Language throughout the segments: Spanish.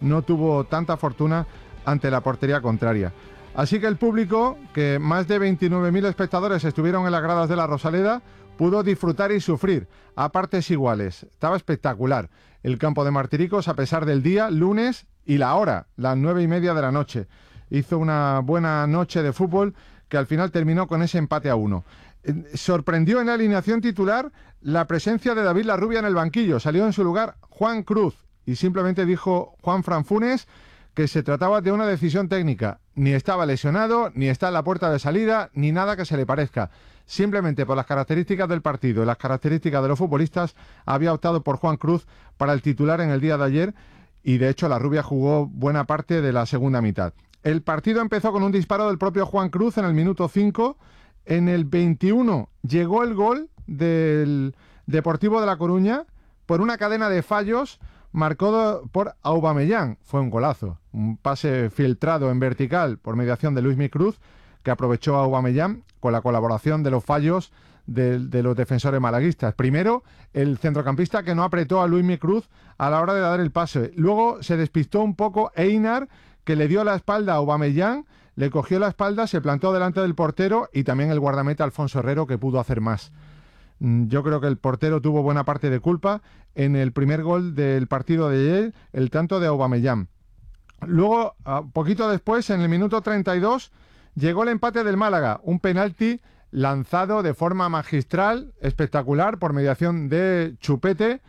no tuvo tanta fortuna ante la portería contraria. Así que el público, que más de 29.000 espectadores estuvieron en las gradas de la Rosaleda, pudo disfrutar y sufrir a partes iguales. Estaba espectacular el campo de Martiricos, a pesar del día, lunes, y la hora, las 9:30 de la noche. Hizo una buena noche de fútbol que al final terminó con ese empate a 1. Sorprendió en la alineación titular la presencia de David Larrubia en el banquillo. Salió en su lugar Juan Cruz y simplemente dijo Juanfran Funes que se trataba de una decisión técnica. Ni estaba lesionado, ni está en la puerta de salida, ni nada que se le parezca. Simplemente por las características del partido y las características de los futbolistas, había optado por Juan Cruz para el titular en el día de ayer, y de hecho Larrubia jugó buena parte de la segunda mitad. El partido empezó con un disparo del propio Juan Cruz en el minuto 5. En el 21 llegó el gol del Deportivo de La Coruña por una cadena de fallos marcado por Aubameyang. Fue un golazo, un pase filtrado en vertical por mediación de Luismi Cruz, que aprovechó a Aubameyang con la colaboración de los fallos de los defensores malaguistas. Primero, el centrocampista que no apretó a Luismi Cruz a la hora de dar el pase. Luego se despistó un poco Einar, que le dio la espalda a Aubameyang, le cogió la espalda, se plantó delante del portero, y también el guardameta Alfonso Herrero, que pudo hacer más. Yo creo que el portero tuvo buena parte de culpa en el primer gol del partido de ayer, el tanto de Aubameyang. Luego, poquito después, en el minuto 32, llegó el empate del Málaga, un penalti lanzado de forma magistral, espectacular, por mediación de Chupete,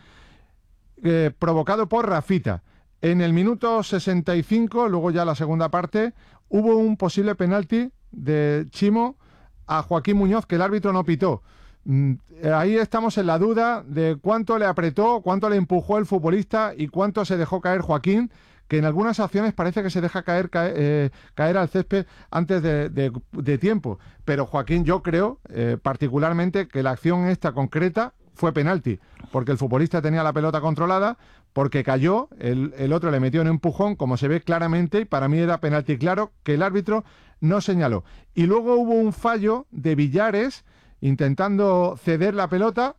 provocado por Rafita. En el minuto 65, luego ya la segunda parte, hubo un posible penalti de Chimo a Joaquín Muñoz que el árbitro no pitó. Ahí estamos en la duda de cuánto le apretó, cuánto le empujó el futbolista y cuánto se dejó caer Joaquín, que en algunas acciones parece que se deja caer al césped antes de tiempo. Pero Joaquín, yo creo particularmente que la acción esta concreta fue penalti, porque el futbolista tenía la pelota controlada, porque cayó, el otro le metió un empujón, como se ve claramente, y para mí era penalti claro, que el árbitro no señaló. Y luego hubo un fallo de Villares, intentando ceder la pelota,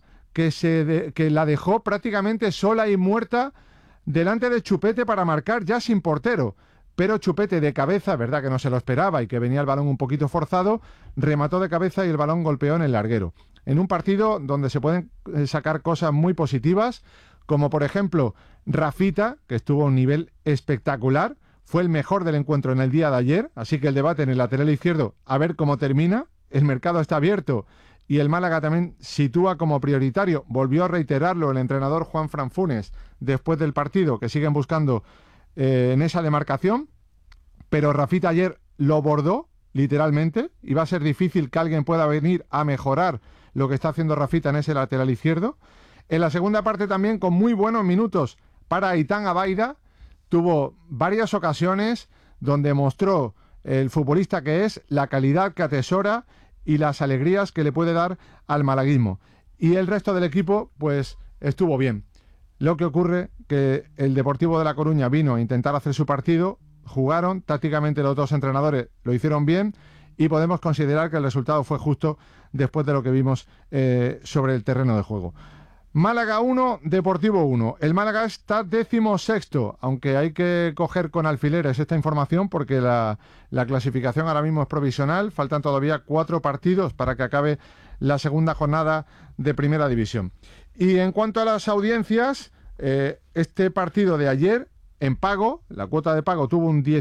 que la dejó prácticamente sola y muerta delante de Chupete para marcar ya sin portero. Pero Chupete de cabeza, verdad que no se lo esperaba y que venía el balón un poquito forzado, remató de cabeza y el balón golpeó en el larguero. En un partido donde se pueden sacar cosas muy positivas, como por ejemplo Rafita, que estuvo a un nivel espectacular, fue el mejor del encuentro en el día de ayer, así que el debate en el lateral izquierdo, a ver cómo termina. El mercado está abierto y el Málaga también sitúa como prioritario, volvió a reiterarlo el entrenador Juanfran Funes después del partido, que siguen buscando en esa demarcación, pero Rafita ayer lo bordó, literalmente, y va a ser difícil que alguien pueda venir a mejorar lo que está haciendo Rafita en ese lateral izquierdo. En la segunda parte también, con muy buenos minutos para Aitán Abaida, tuvo varias ocasiones donde mostró el futbolista que es, la calidad que atesora y las alegrías que le puede dar al malaguismo. Y el resto del equipo, pues, estuvo bien. Lo que ocurre que el Deportivo de La Coruña vino a intentar hacer su partido, jugaron, tácticamente los dos entrenadores lo hicieron bien, y podemos considerar que el resultado fue justo después de lo que vimos sobre el terreno de juego. Málaga 1, Deportivo 1. El Málaga está 16º, aunque hay que coger con alfileres esta información porque la clasificación ahora mismo es provisional. Faltan todavía 4 partidos para que acabe la segunda jornada de Primera División. Y en cuanto a las audiencias, este partido de ayer, en pago, la cuota de pago tuvo un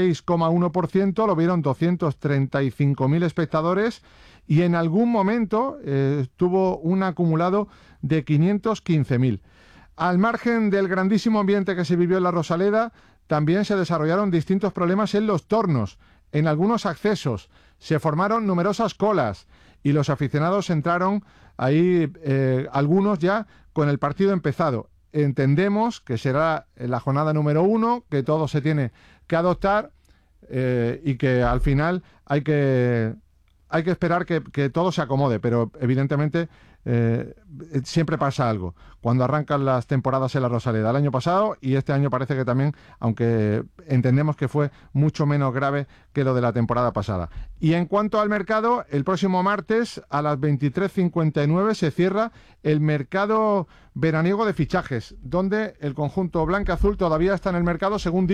16,1%, lo vieron 235.000 espectadores, y en algún momento tuvo un acumulado de 515.000. Al margen del grandísimo ambiente que se vivió en la Rosaleda, también se desarrollaron distintos problemas en los tornos, en algunos accesos, se formaron numerosas colas y los aficionados entraron ahí, algunos ya con el partido empezado. Entendemos que será la jornada número 1, que todo se tiene que adoptar y que al final hay que esperar que todo se acomode, pero evidentemente siempre pasa algo cuando arrancan las temporadas en la Rosaleda. El año pasado y este año parece que también, aunque entendemos que fue mucho menos grave que lo de la temporada pasada. Y en cuanto al mercado, el próximo martes a las 23:59 se cierra el mercado veraniego de fichajes, donde el conjunto blanca-azul todavía está en el mercado, según